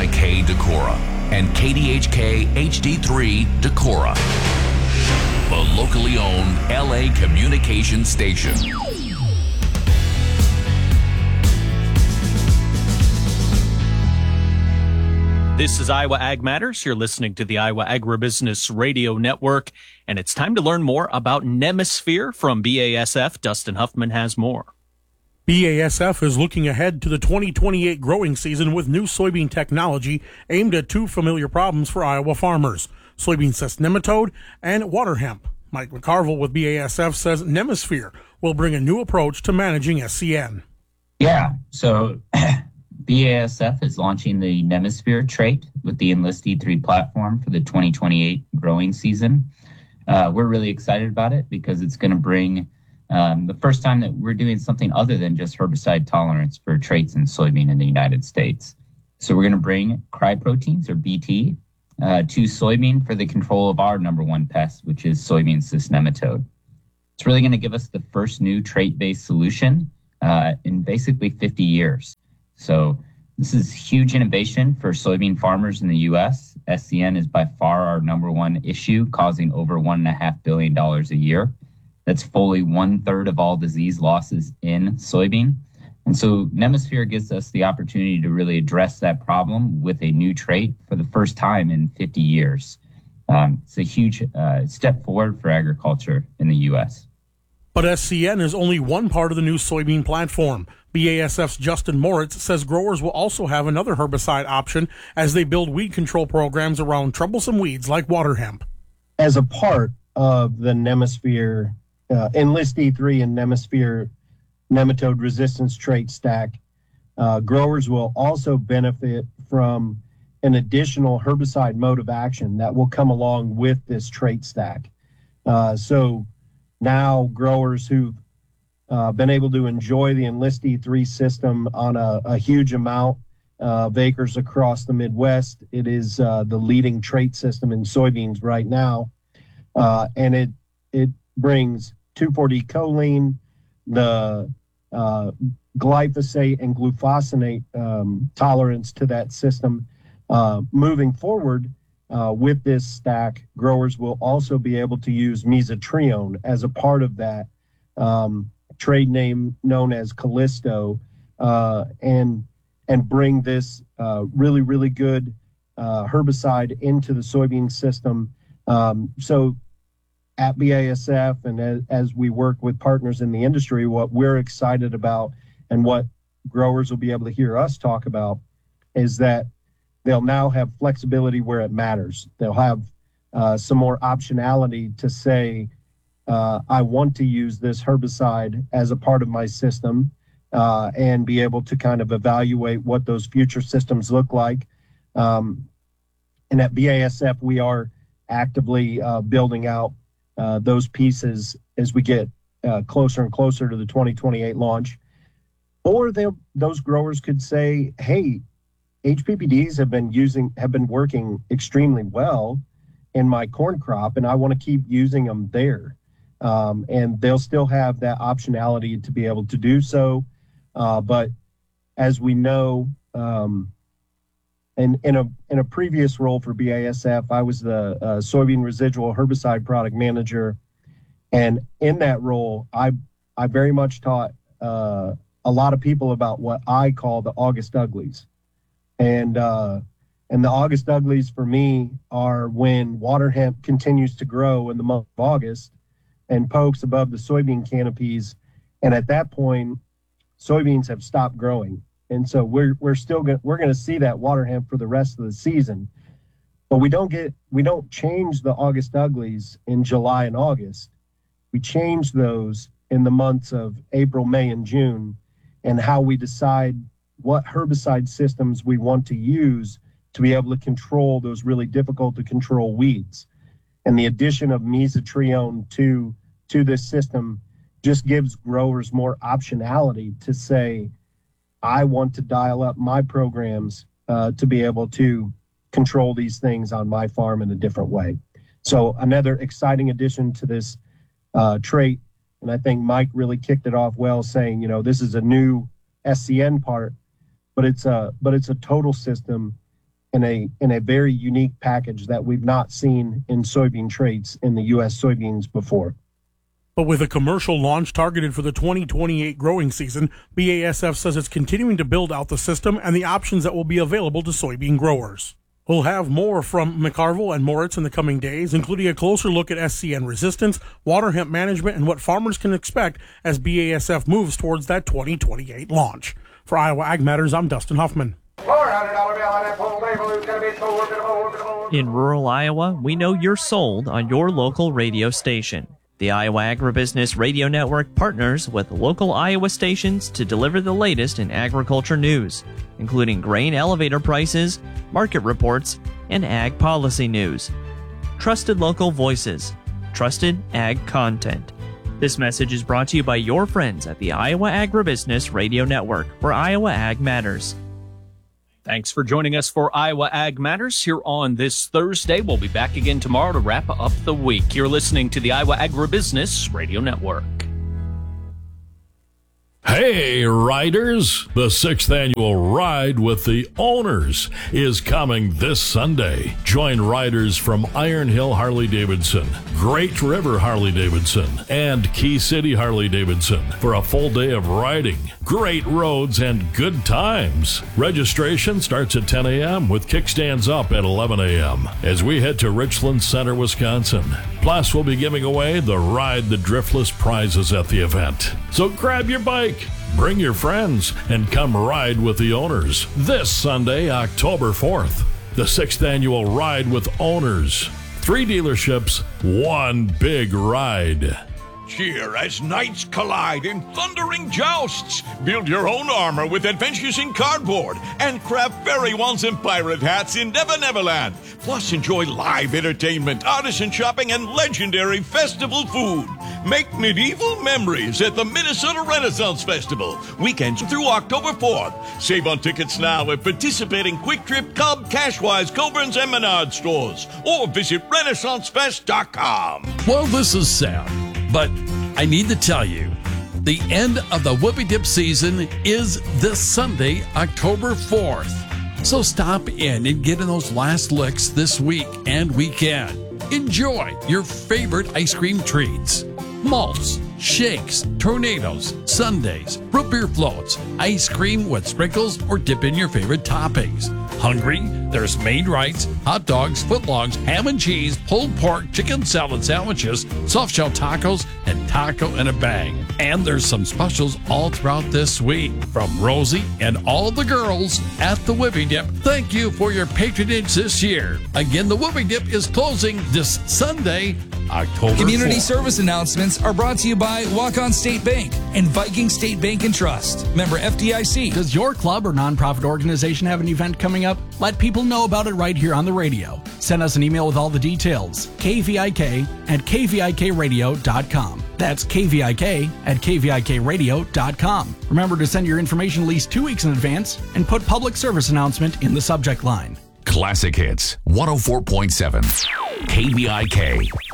WYK Decorah and KDHK HD3 Decorah, the locally owned LA communication station. This is Iowa Ag Matters. You're listening to the Iowa Agribusiness Radio Network, and it's time to learn more about Nemisphere from BASF. Dustin Huffman has more. BASF is looking ahead to the 2028 growing season with new soybean technology aimed at two familiar problems for Iowa farmers, soybean cyst nematode and water hemp. Mike McCarville with BASF says Nemisphere will bring a new approach to managing SCN. Yeah, so BASF is launching the Nemisphere trait with the Enlist E3 platform for the 2028 growing season. We're really excited about it because it's going to bring the first time that we're doing something other than just herbicide tolerance for traits in soybean in the United States. So we're going to bring cryoproteins, or BT, to soybean for the control of our number one pest, which is soybean cyst nematode. It's really going to give us the first new trait-based solution in basically 50 years. So this is huge innovation for soybean farmers in the U.S. SCN is by far our number one issue, causing over $1.5 billion a year. That's fully 1/3 of all disease losses in soybean. And so Nemisphere gives us the opportunity to really address that problem with a new trait for the first time in 50 years. It's a huge step forward for agriculture in the U.S. But SCN is only one part of the new soybean platform. BASF's Justin Moritz says growers will also have another herbicide option as they build weed control programs around troublesome weeds like water hemp. As a part of the Nemisphere, Enlist E3 and Nemisphere nematode resistance trait stack, growers will also benefit from an additional herbicide mode of action that will come along with this trait stack. So now growers who've been able to enjoy the Enlist E3 system on a huge amount of acres across the Midwest. It is the leading trait system in soybeans right now. And it brings 2,4-D-choline, the glyphosate and glufosinate tolerance to that system. Moving forward with this stack, growers will also be able to use mesotrione as a part of that trade name known as Callisto, and bring this really, really good herbicide into the soybean system. So at BASF and as we work with partners in the industry, what we're excited about and what growers will be able to hear us talk about is that they'll now have flexibility where it matters. They'll have some more optionality to say, I want to use this herbicide as a part of my system, and be able to kind of evaluate what those future systems look like. And at BASF, we are actively building out those pieces as we get closer and closer to the 2028 launch. Or those growers could say, hey, HPPDs have been working extremely well in my corn crop, and I want to keep using them there. And they'll still have that optionality to be able to do so. But as we know, and in a previous role for BASF, I was the soybean residual herbicide product manager. And in that role, I very much taught a lot of people about what I call the August uglies. And the August uglies for me are when water hemp continues to grow in the month of August and pokes above the soybean canopies. And at that point, soybeans have stopped growing. And so we're going to see that water hemp for the rest of the season. But we don't change the August uglies in July and August. We change those in the months of April, May, and June, and how we decide what herbicide systems we want to use to be able to control those really difficult to control weeds. And the addition of mesotrione to this system just gives growers more optionality to say, I want to dial up my programs to be able to control these things on my farm in a different way. So another exciting addition to this trait, and I think Mike really kicked it off well, saying, this is a new SCN part, but it's a total system in a very unique package that we've not seen in soybean traits in the U.S. soybeans before. But with a commercial launch targeted for the 2028 growing season, BASF says it's continuing to build out the system and the options that will be available to soybean growers. We'll have more from McCarville and Moritz in the coming days, including a closer look at SCN resistance, water hemp management, and what farmers can expect as BASF moves towards that 2028 launch. For Iowa Ag Matters, I'm Dustin Huffman. In rural Iowa, we know you're sold on your local radio station. The Iowa Agribusiness Radio Network partners with local Iowa stations to deliver the latest in agriculture news, including grain elevator prices, market reports, and ag policy news. Trusted local voices, trusted ag content. This message is brought to you by your friends at the Iowa Agribusiness Radio Network, where Iowa Ag matters. Thanks for joining us for Iowa Ag Matters here on this Thursday. We'll be back again tomorrow to wrap up the week. You're listening to the Iowa Agribusiness Radio Network. Hey, riders! The 6th annual Ride with the Owners is coming this Sunday. Join riders from Iron Hill Harley-Davidson, Great River Harley-Davidson, and Key City Harley-Davidson for a full day of riding, great roads, and good times. Registration starts at 10 a.m. with kickstands up at 11 a.m. as we head to Richland Center, Wisconsin. Plus, we'll be giving away the Ride the Driftless prizes at the event. So grab your bike, bring your friends, and come ride with the Owners this Sunday, October 4th. The 6th annual Ride with Owners. 3 dealerships, 1 big ride. Cheer as knights collide in thundering jousts. Build your own armor with adventures in cardboard and craft fairy wands and pirate hats in Never Neverland. Plus, enjoy live entertainment, artisan shopping, and legendary festival food. Make medieval memories at the Minnesota Renaissance Festival, weekends through October 4th. Save on tickets now at participating Quick Trip, Cub, Cashwise, Coburn's, and Menard stores, or visit RenaissanceFest.com. Well, this is sad, but I need to tell you, the end of the Whoopie Dip season is this Sunday, October 4th. So stop in and get in those last licks this week and weekend. Enjoy your favorite ice cream treats. Malts, shakes, tornadoes, sundaes, root beer floats, ice cream with sprinkles, or dip in your favorite toppings. Hungry? There's Made Rights, hot dogs, footlongs, ham and cheese, pulled pork, chicken salad sandwiches, soft shell tacos, and taco in a bag. And there's some specials all throughout this week. From Rosie and all the girls at the Whoopie Dip, thank you for your patronage this year. Again, the Whoopie Dip is closing this Sunday, October Community 4th. service announcements are brought to you by Walk-On State Bank and Viking State Bank and Trust. Member FDIC. Does your club or nonprofit organization have an event coming up? Let people know about it right here on the radio. Send us an email with all the details. kvik@kvikradio.com. That's kvik@kvikradio.com. Remember to send your information at least 2 weeks in advance and put public service announcement in the subject line. Classic Hits 104.7 KVIK.